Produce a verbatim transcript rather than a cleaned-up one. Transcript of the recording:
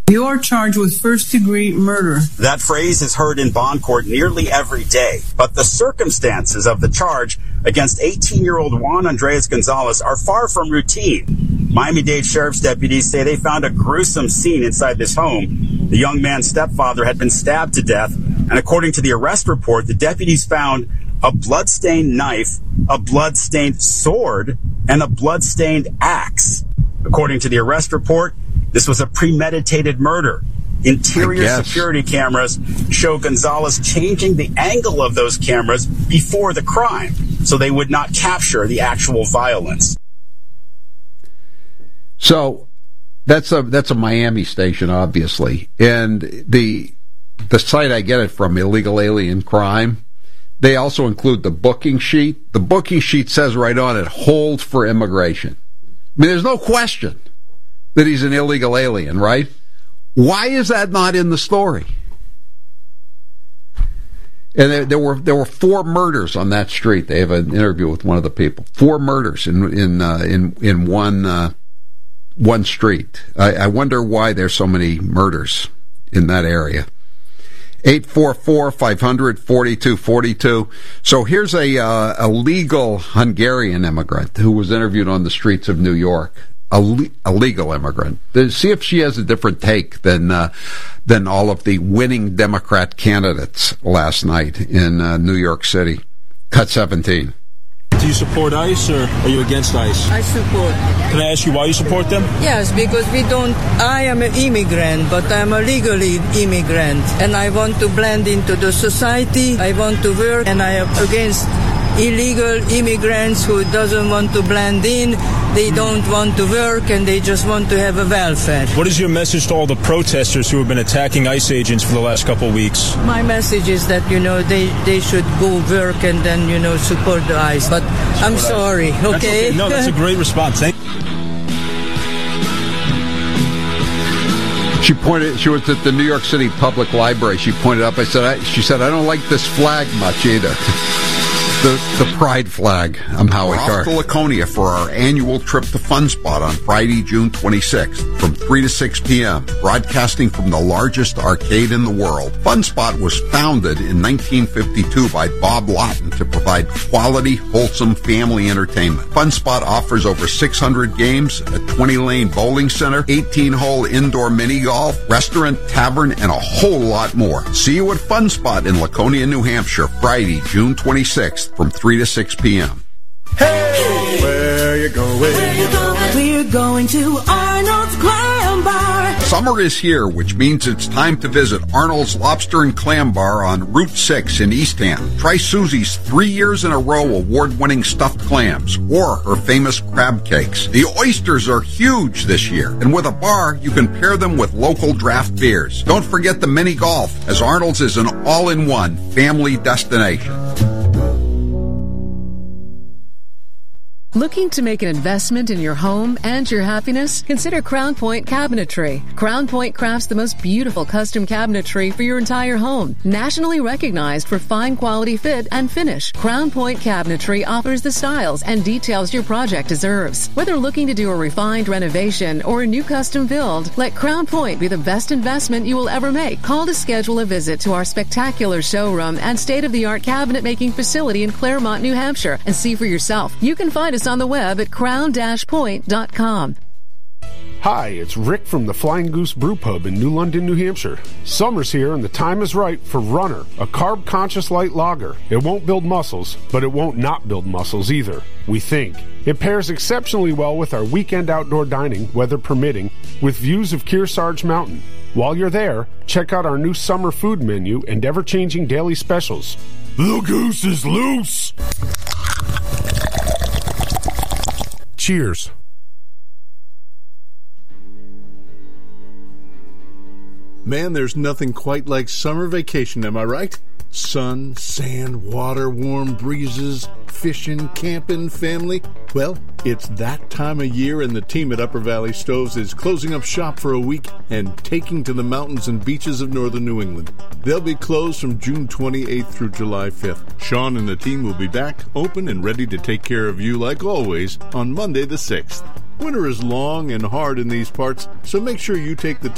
You're charged with first-degree murder. That phrase is heard in bond court nearly every day, but the circumstances of the charge against eighteen-year-old Juan Andres Gonzalez are far from routine. Miami-Dade Sheriff's deputies say they found a gruesome scene inside this home. The young man's stepfather had been stabbed to death, and according to the arrest report, the deputies found a blood-stained knife, a blood-stained sword, and a blood-stained axe. According to the arrest report, this was a premeditated murder. Interior security cameras show Gonzalez changing the angle of those cameras before the crime, so they would not capture the actual violence. So that's a that's a Miami station, obviously, and the the site I get it from, Illegal Alien Crime. They also include the booking sheet. The booking sheet says right on it, hold for immigration. I mean, there's no question that he's an illegal alien, right? Why is that not in the story? And there, there were there were four murders on that street. They have an interview with one of the people. Four murders in in uh, in in one uh, one street. I, I wonder why there's so many murders in that area. eight four four, five hundred, forty-two forty-two. So here's a uh, a legal Hungarian immigrant who was interviewed on the streets of New York. A, le- a legal immigrant. See if she has a different take than uh, than all of the winning Democrat candidates last night in uh, New York City. Cut seventeen. Do you support ICE or are you against ICE? I support. Can I ask you why you support them? Yes, because we don't, I am an immigrant, but I'm a legally immigrant. And I want to blend into the society. I want to work, and I am against illegal immigrants who doesn't want to blend in. They don't want to work, and they just want to have a welfare. What is your message to all the protesters who have been attacking ICE agents for the last couple of weeks? My message is that, you know, they, they should go work and then, you know, support the ICE. But support I'm sorry, okay? That's okay? No, that's a great response. Thank you. She pointed. She was at the New York City Public Library. She pointed up. I said. I, she said, "I don't like this flag much either." The, the pride flag. I'm Howie Carr. We're off to Laconia for our annual trip to Fun Spot on Friday, June twenty-sixth from three to six p.m., broadcasting from the largest arcade in the world. Fun Spot was founded in nineteen fifty-two by Bob Lawton to provide quality, wholesome family entertainment. Fun Spot offers over six hundred games, a twenty-lane bowling center, eighteen-hole indoor mini golf, restaurant, tavern, and a whole lot more. See you at Fun Spot in Laconia, New Hampshire, Friday, June twenty-sixth. From three to six p.m. Hey, where you going? Where you going? We're going to Arnold's Clam Bar. Summer is here, which means it's time to visit Arnold's Lobster and Clam Bar on Route six in Eastham. Try Susie's three years in a row award-winning stuffed clams or her famous crab cakes. The oysters are huge this year, and with a bar, you can pair them with local draft beers. Don't forget the mini golf, as Arnold's is an all-in-one family destination. Looking to make an investment in your home and your happiness? Consider Crown Point Cabinetry. Crown Point crafts the most beautiful custom cabinetry for your entire home. Nationally recognized for fine quality fit and finish, Crown Point Cabinetry offers the styles and details your project deserves. Whether looking to do a refined renovation or a new custom build, let Crown Point be the best investment you will ever make. Call to schedule a visit to our spectacular showroom and state-of-the-art cabinet making facility in Claremont, New Hampshire, and see for yourself. You can find us on the web at crown dash point dot com. Hi, it's Rick from the Flying Goose Brew Pub in New London, New Hampshire. Summer's here and the time is right for Runner, a carb-conscious light lager. It won't build muscles, but it won't not build muscles either, we think. It pairs exceptionally well with our weekend outdoor dining, weather permitting, with views of Kearsarge Mountain. While you're there, check out our new summer food menu and ever-changing daily specials. The goose is loose! Cheers. Man, there's nothing quite like summer vacation, am I right? Sun, sand, water, warm breezes, fishing, camping, family. Well, it's that time of year, and the team at Upper Valley Stoves is closing up shop for a week and taking to the mountains and beaches of northern New England. They'll be closed from June twenty-eighth through July fifth. Sean and the team will be back, open and ready to take care of you like always on Monday the sixth. Winter is long and hard in these parts, so make sure you take the